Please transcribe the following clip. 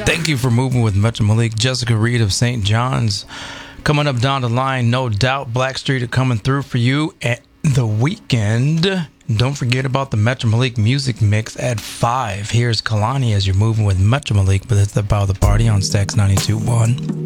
Thank you for moving with Metro Malik. Jessica Reed of St. John's. Coming up down the line, no doubt Blackstreet are coming through for you at the weekend. Don't forget about the Metro Malik music mix at 5. Here's Kalani as you're moving with Metro Malik, but it's about the party on Stax 92.1.